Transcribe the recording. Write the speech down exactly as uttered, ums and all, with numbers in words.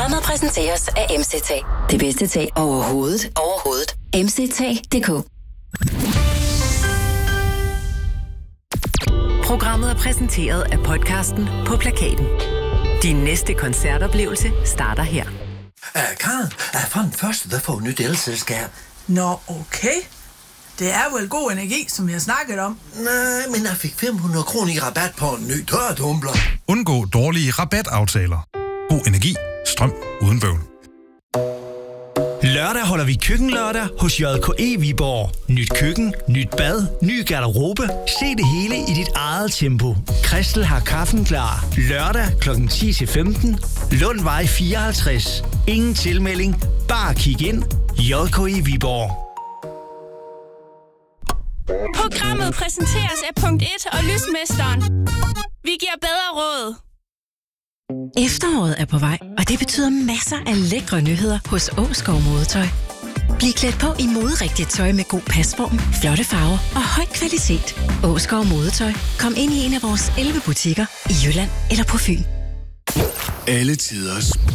Programmet præsenteres af M C T. Det bedste tag overhovedet. Overhovedet. M C T punktum d k. Programmet er præsenteret af podcasten På Plakaten. Din næste koncertoplevelse starter her. Uh, Karen, uh, for den første, der får et nyt elselskab. Nå, okay. Det er vel god energi, som vi har snakket om. Nej, men jeg fik fem hundrede kroner i rabat på en ny tørretumbler. Undgå dårlige rabataftaler. God energi. Strøm uden bøvl. Lørdag holder vi køkkenlørdag hos J K E Viborg. Nyt køkken, nyt bad, ny garderobe. Se det hele i dit eget tempo. Christel har kaffen klar. Lørdag klokken ti til femten. Lundvej fireoghalvtreds. Ingen tilmelding. Bare kig ind. J K E Viborg. Programmet præsenteres af Punkt et og Lysmesteren. Vi giver bedre råd. Efteråret er på vej, og det betyder masser af lækre nyheder hos Åskov Modetøj. Bliv klædt på i moderigtigt tøj med god pasform, flotte farver og høj kvalitet. Åskov Modetøj. Kom ind i en af vores elleve butikker i Jylland eller på Fyn. Alle tiders